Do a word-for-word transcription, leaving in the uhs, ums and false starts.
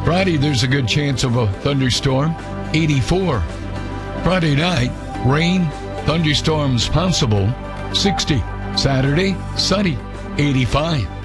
Friday, there's a good chance of a thunderstorm, eighty-four. Friday night, rain, thunderstorms possible, sixty. Saturday, sunny, eighty-five.